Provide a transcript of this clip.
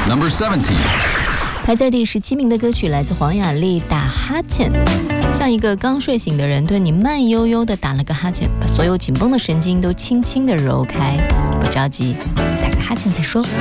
Number 17. 排在第17名的歌曲来自黄雅莉，《打哈欠》。像一个刚睡醒的人，对你慢悠悠地打了个哈欠，把所有紧绷的神经都轻轻地揉开。不着急，打个哈欠再说。